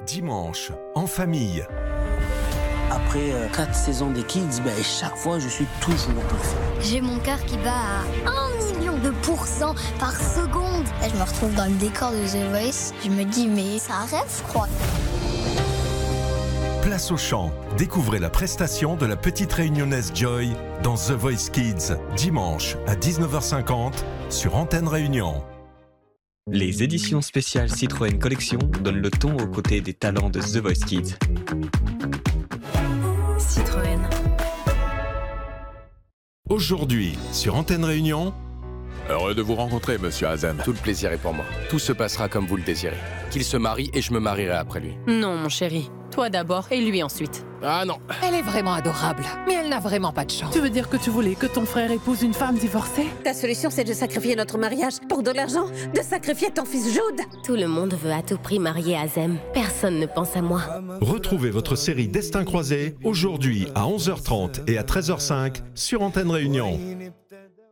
Dimanche, en famille. Après 4 saisons des Kids, chaque fois je suis toujours parfait. J'ai mon cœur qui bat à 1 million de pourcents par seconde. Et je me retrouve dans le décor de The Voice. Je me dis, mais c'est un rêve, je crois. Place au chant. Découvrez la prestation de la petite réunionnaise Joy dans The Voice Kids, dimanche à 19h50 sur Antenne Réunion. Les éditions spéciales Citroën Collection donnent le ton aux côtés des talents de The Voice Kids. Citroën. Aujourd'hui, sur Antenne Réunion. Heureux de vous rencontrer, monsieur Azem. Tout le plaisir est pour moi. Tout se passera comme vous le désirez. Qu'il se marie et je me marierai après lui. Non, mon chéri. Toi d'abord et lui ensuite. Ah non. Elle est vraiment adorable, mais elle n'a vraiment pas de chance. Tu veux dire que tu voulais que ton frère épouse une femme divorcée? Ta solution, c'est de sacrifier notre mariage pour de l'argent? De sacrifier ton fils Jude? Tout le monde veut à tout prix marier Azem. Personne ne pense à moi. Retrouvez votre série Destin croisé aujourd'hui à 11h30 et à 13h05 sur Antenne Réunion.